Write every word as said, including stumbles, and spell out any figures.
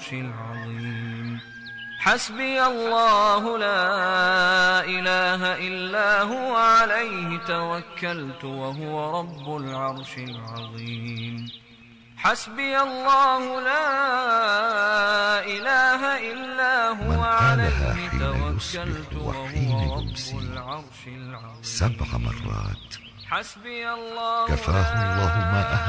العرش العظيم. حسبي الله لا إله إلا هو عليه توكلت وهو رب العرش العظيم. حسبي الله لا إله إلا هو عليه توكلت وهو رب العرش العظيم. سبع مرات حسبي الله كفاه الله ما أهل